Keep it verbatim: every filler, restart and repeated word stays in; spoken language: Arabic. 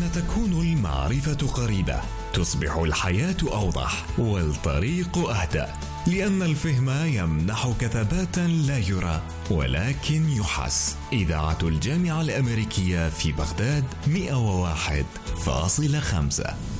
تكون المعرفة قريبة، تصبح الحياة أوضح والطريق أهدأ، لأن الفهم يمنحك ثباتا لا يرى ولكن يحس. إذاعة الجامعة الأمريكية في بغداد مئة وواحد فاصلة خمسة.